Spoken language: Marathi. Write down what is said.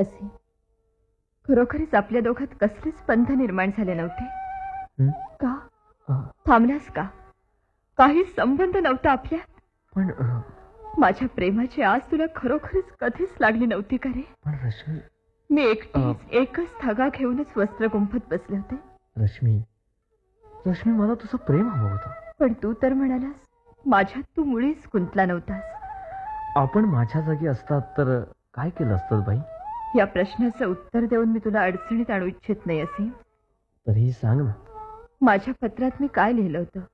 असे खरोखरीच आपल्या दोघात कसलेच बंध निर्माण झाले नव्हते का? थांबलास का? काही संबंध नव्हता आपल्यात? पण माझ्या प्रेमाची आस तुला खरोखरीच कधीच लागली नव्हती का रे? पण रश्मी, मी एकटीच एकच धागा घेऊनच वस्त्र गुंफत बसले होते. रश्मी, रश्मी, मला तुझं प्रेम हवं होतं. पण तू तर म्हणालास माझ्यात तू मुळीच गुंतला नव्हतास. आपण माझ्या जागी असतात तर काय केलं असतं बाई? या प्रश्नाचं उत्तर देऊन मी तुला अडचणीत आणू इच्छित नाही. असे तरीही सांग ना. माझ्या पत्रात मी काय लिहिलं होतं?